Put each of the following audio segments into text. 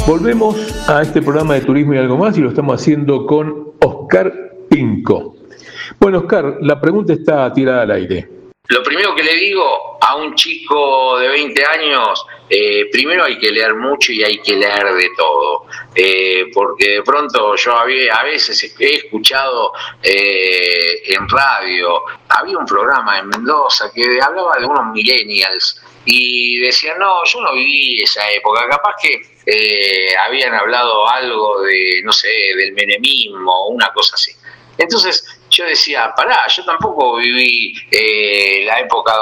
Volvemos a este programa de Turismo y algo más y lo estamos haciendo con Oscar Pinco. Bueno, Oscar, la pregunta está tirada al aire. Lo primero que le digo a un chico de 20 años, primero hay que leer mucho y hay que leer de todo, porque de pronto yo a veces he escuchado en radio, había un programa en Mendoza que hablaba de unos millennials y decían, no, yo no viví esa época, capaz que habían hablado algo de, no sé, del menemismo o una cosa así. Entonces yo decía, pará, yo tampoco viví la época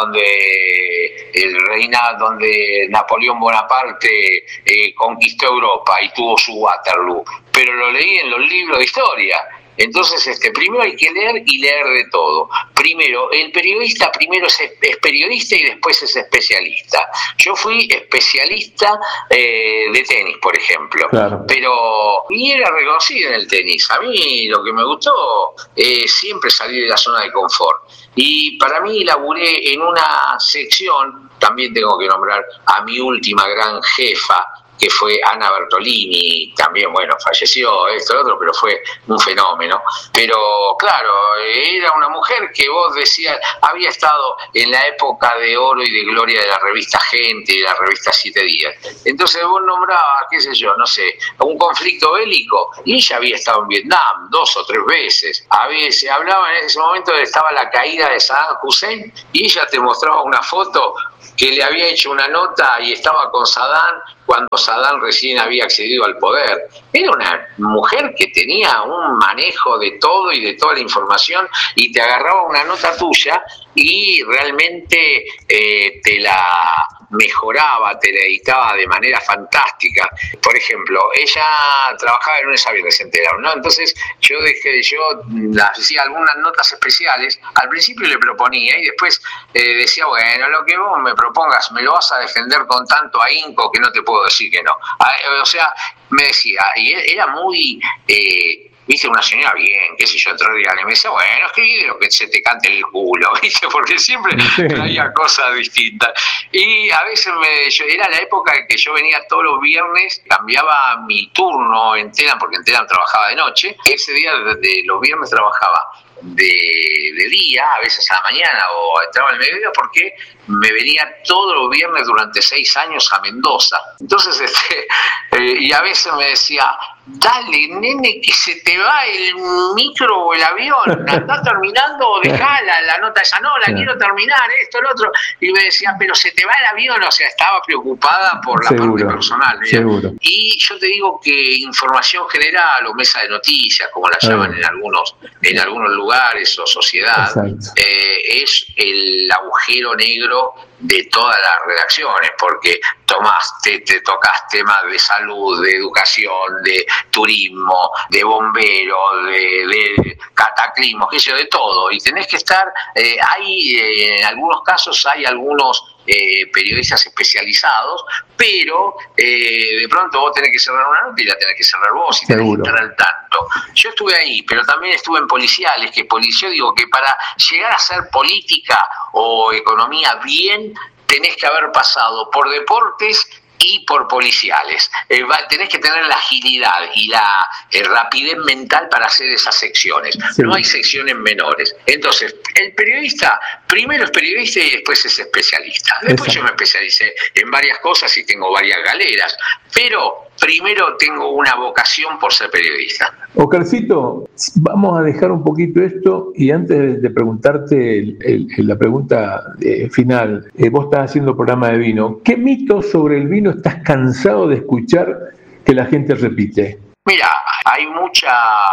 donde Napoleón Bonaparte conquistó Europa y tuvo su Waterloo, pero lo leí en los libros de historia. Entonces, primero hay que leer y leer de todo. Primero, el periodista primero es periodista y después es especialista. Yo fui especialista de tenis, por ejemplo, claro. Y era reconocido en el tenis. A mí lo que me gustó es siempre salir de la zona de confort. Y para mí laburé en una sección, también tengo que nombrar a mi última gran jefa, que fue Ana Bertolini, también, bueno, falleció, esto, lo otro, pero fue un fenómeno. Pero, claro, era una mujer que vos decías, había estado en la época de oro y de gloria de la revista Gente y de la revista 7 Días. Entonces vos nombrabas, qué sé yo, no sé, un conflicto bélico, y ella había estado en Vietnam 2 o 3 veces. Se hablaba en ese momento de estaba la caída de Saddam Hussein, y ella te mostraba una foto que le había hecho una nota y estaba con Saddam cuando Saddam recién había accedido al poder. Era una mujer que tenía un manejo de todo y de toda la información y te agarraba una nota tuya y realmente te la mejoraba, te la editaba de manera fantástica. Por ejemplo, ella trabajaba en lunes a viernes entera, ¿no? Entonces yo hacía algunas notas especiales, al principio le proponía y después decía, bueno, lo que vos me propongas me lo vas a defender con tanto ahínco que no te puedo decir que no. O sea, me decía, y era muy... viste, una señora bien, qué sé yo, otro día me decía, bueno, escribí lo que se te cante el culo, viste, porque siempre traía cosas distintas. Y a veces era la época en que yo venía todos los viernes, cambiaba mi turno en Telam, porque en Telam trabajaba de noche. Ese día, de los viernes, trabajaba de día, a veces a la mañana o entraba al mediodía, porque me venía todos los viernes durante 6 años a Mendoza. Entonces, y a veces me decía, dale, nene, que se te va el micro o el avión, ¿estás terminando o dejala la nota esa? No, la quiero terminar, esto, lo otro. Y me decía, pero se te va el avión, o sea, estaba preocupada por la parte personal. Seguro. Y yo te digo que información general o mesa de noticias, como la llaman en algunos lugares, o sociedad, es el agujero negro de todas las redacciones, porque te tocas temas de salud, de educación, de turismo, de bomberos, de cataclismos, qué sé yo, de todo, y tenés que estar, en algunos casos hay algunos periodistas especializados, pero de pronto vos tenés que cerrar una nota y la tenés que cerrar vos y tenés que estar al tanto. Yo estuve ahí, pero también estuve en policiales, yo digo que para llegar a hacer política o economía bien, tenés que haber pasado por deportes y por policiales. Tenés que tener la agilidad y la rapidez mental para hacer esas secciones. Sí. No hay secciones menores. Entonces, el periodista, primero es periodista y después es especialista. Después yo me especialicé en varias cosas y tengo varias galeras, pero primero tengo una vocación por ser periodista. Oscarcito, vamos a dejar un poquito esto y antes de preguntarte la pregunta final, vos estás haciendo programa de vino. ¿Qué mitos sobre el vino estás cansado de escuchar que la gente repite? Mira, hay mucha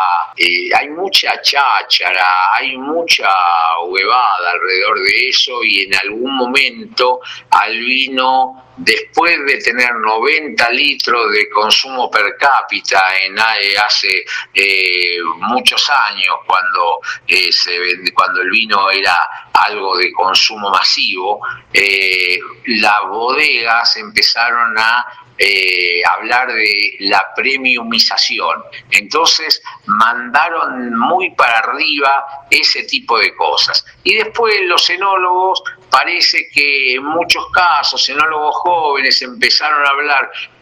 cháchara, hay mucha huevada alrededor de eso y en algún momento al vino, después de tener 90 litros de consumo per cápita hace muchos años, cuando el vino era algo de consumo masivo, las bodegas empezaron a hablar de la premiumización. Entonces mandaron muy para arriba ese tipo de cosas. Y después los enólogos, parece que en muchos casos, enólogos jóvenes empezaron a hablar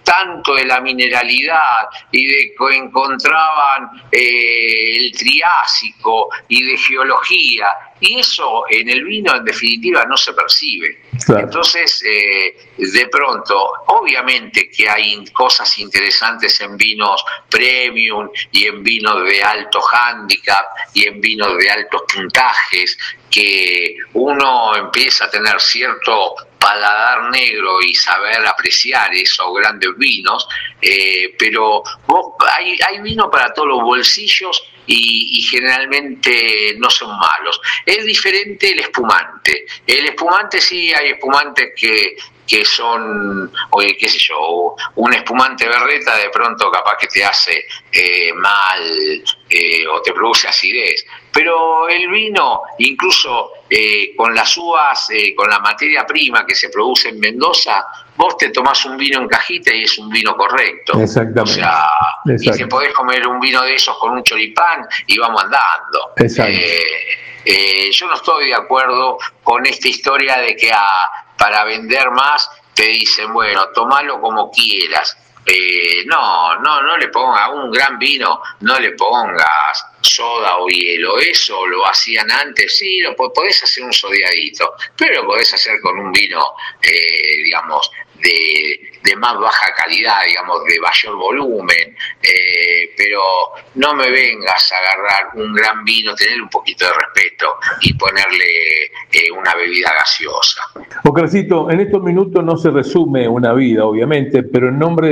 tanto de la mineralidad y de que encontraban el Triásico y de geología, y eso en el vino en definitiva no se percibe. Claro. Entonces, de pronto, obviamente que hay cosas interesantes en vinos premium y en vinos de alto handicap y en vinos de altos puntajes, que uno empieza a tener cierto paladar negro y saber apreciar esos grandes vinos, pero hay vino para todos los bolsillos y generalmente no son malos. Es diferente el espumante. El espumante sí, hay espumantes que son, oye, qué sé yo, un espumante berreta de pronto capaz que te hace mal o te produce acidez. Pero el vino, incluso con las uvas, con la materia prima que se produce en Mendoza, vos te tomás un vino en cajita y es un vino correcto. Exactamente. O sea, y te podés comer un vino de esos con un choripán y vamos andando. Exacto. Yo no estoy de acuerdo con esta historia de que para vender más te dicen, bueno, tomalo como quieras. No le pongas un gran vino, no le pongas soda o hielo. Eso lo hacían antes, sí, podés hacer un sodiadito, pero lo podés hacer con un vino, digamos, de más baja calidad, digamos, de mayor volumen, pero no me vengas a agarrar un gran vino, tener un poquito de respeto y ponerle una bebida gaseosa. Oscarcito, en estos minutos no se resume una vida, obviamente, pero en nombre